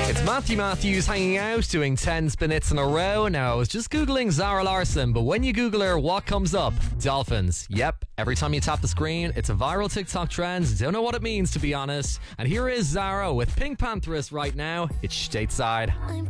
It's Matthew Matthews hanging out, doing 10 spin-hits in a row. Now, I was just Googling Zara Larsson, but when you Google her, what comes up? Dolphins. Yep, every time you tap the screen, it's a viral TikTok trend. Don't know what it means, to be honest. And here is Zara with Pink Pantheress right now. It's stateside.